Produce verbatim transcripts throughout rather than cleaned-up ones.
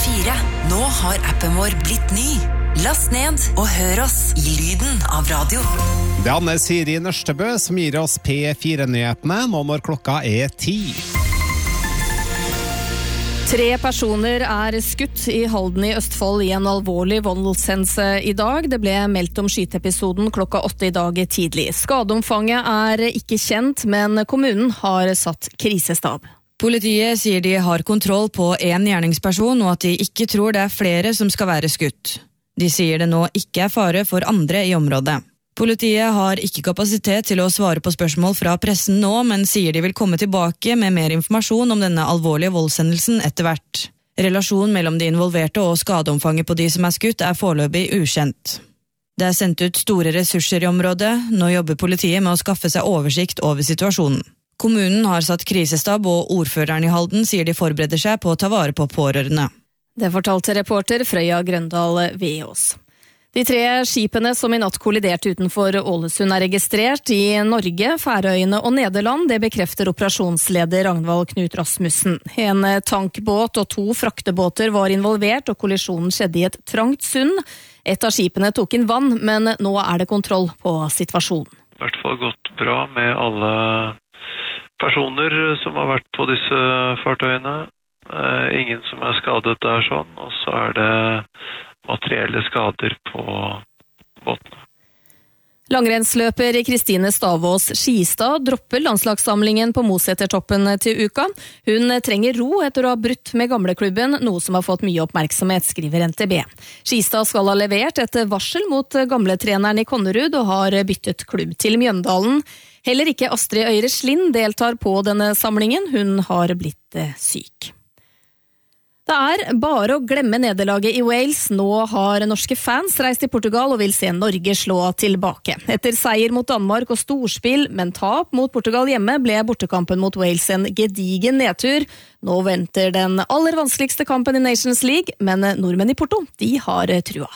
fire. Nå har appen vår blitt ny. Last ned og hør oss i lyden av radio. Det er Anne Siri Nørstebø som gir oss P fire-nyhetene nå når klokka er ti. Tre personer er skutt i Halden i Østfold i en alvorlig voldshendelse i dag. Det ble meldt om skyteepisoden klokka åtte i dag tidlig. Skadeomfanget er ikke kjent, men kommunen har satt krisestab. Politiet sier de har kontroll på en gjerningsperson, og at de ikke tror det er flere som skal være skutt. De sier det nå ikke er fare for andre i området. Politiet har ikke kapasitet til å svare på spørsmål fra pressen nå, men sier de vil komme tilbake med mer informasjon om denne alvorlige voldshendelsen etter hvert. Relasjonen mellom de involverte og skadeomfanget på de som er skutt er foreløpig ukjent. Det er sendt ut store ressurser i området. Nå jobber politiet med å skaffe seg oversikt over situasjonen. Kommunen har satt krisestab, og ordføreren i Halden sier de forbereder seg på å ta vare på pårørende. Det fortalte reporter Frøya Grøndal Veås. De tre skipene som i natt kolliderte utenfor Ålesund er registrert i Norge, Færøyene og Nederland. Det bekrefter operasjonsleder Ragnvald Knut Rasmussen. En tankbåt og to fraktebåter var involvert, og kollisjonen skjedde i et trangt sund. Et av skipene tok inn vann, men nå er det kontroll på situasjonen. I hvert fall gått bra med alle personer som har vært på disse fartøyene. Ingen som er skadet der sånn, og så er det materielle skader på båtene. Langrennsløper Kristine Stavås Skistad dropper landslagssamlingen på Mosetertoppen til uka. Hun trenger ro etter å ha brutt med gamleklubben, noe som har fått mye oppmerksomhet, skriver N T B. Skistad skal ha levert et varsel mot gamletreneren i Konnerud og har byttet klubb til Mjøndalen. Heller ikke Astrid Øyre Slind deltar på denne samlingen. Hun har blitt syk. Det er bare å glemme nederlaget i Wales. Nå har norske fans reist til Portugal og vil se Norge slå tilbake. Etter seier mot Danmark og storspill, men tap mot Portugal hjemme, ble bortekampen mot Wales en gedigen nedtur. Nå venter den aller vanskeligste kampen i Nations League, men nordmenn i Porto, de har trua.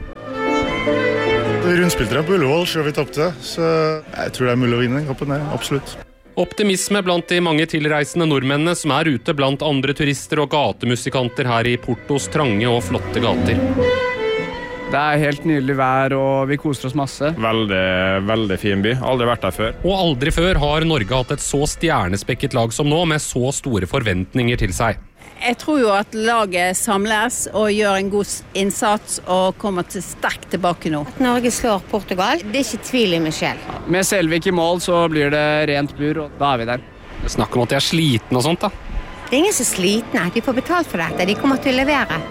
Rundspiltere på Ullevål, så vi tappte, så jeg tror det er mulig å vinne den kampen, det, absolutt. Optimisme blant de mange tilreisende nordmennene som er ute blant andre turister og gatemusikanter her i Portos trange og flotte gater. Det er helt nydelig vær, og vi koser oss masse. Veldig, veldig fin by. Aldri vært der før. Og aldri før har Norge hatt et så stjernespekket lag som nå, med så store forventninger til seg. Jeg tror jo at laget samles og gjør en god innsats og kommer til sterkt tilbake nå. At Norge slår Portugal, det er ikke tvil i meg selv. Med Selvik i mål så blir det rent bur, og da er vi der. Det snakker om at de er sliten og sånt da. Det er ingen som er slitne, de får betalt for dette, de kommer til å levere.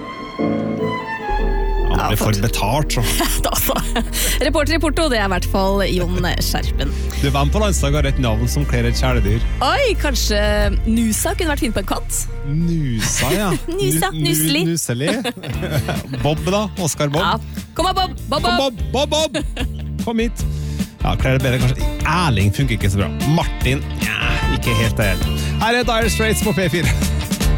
Ja, det får betalt, så. altså. Reporter i Porto, det er i hvert fall Jon Skjerpen. Du, hvem på landslaget har et navn som kler et kjæledyr? Oi, kanskje Nusa kunne vært fint på en katt? Nusa, ja. Nusa, Nusli. Nuseli. Bob da, Oscar Bob. Ja. Kom da, Bob, Bob, Bob. Bob, Bob, Bob. Kom hit. Ja, kler det bedre kanskje. Erling funker ikke så bra. Martin, ja, ikke helt det heller. Her er Dire Straits på P fire.